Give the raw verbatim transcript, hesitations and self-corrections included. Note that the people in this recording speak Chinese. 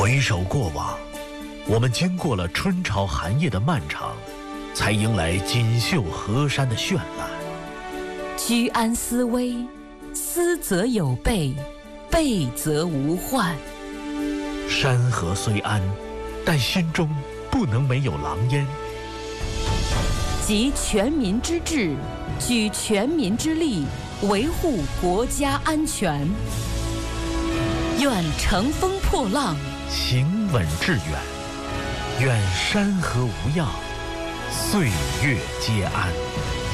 回首过往，我们经过了春潮寒夜的漫长，才迎来锦绣河山的绚烂。 居安思危，思则有备，备则无患。 山河虽安，但心中不能没有狼烟。 集全民之智，举全民之力，维护国家安全。愿乘风破浪， 行稳致远；愿山河无恙，岁月皆安。